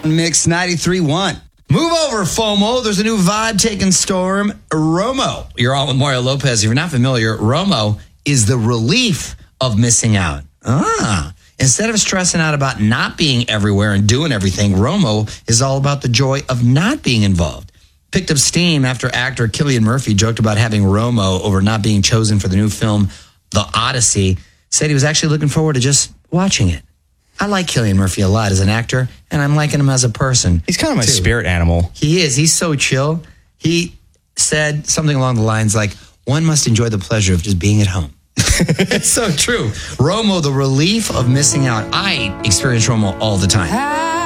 Mix 93.1. Move over, FOMO. There's a new vibe taking storm. Romo. You're on with Mario Lopez. If you're not familiar, Romo is the relief of missing out. Instead of stressing out about not being everywhere and doing everything, Romo is all about the joy of not being involved. Picked up steam after actor Cillian Murphy joked about having Romo over not being chosen for the new film, The Odyssey. Said he was actually looking forward to just watching it. I like Cillian Murphy a lot as an actor, and I'm liking him as a person. He's kind of my spirit animal. He is. He's so chill. He said something along the lines like, one must enjoy the pleasure of just being at home. It's so true. Romo, the relief of missing out. I experience Romo all the time.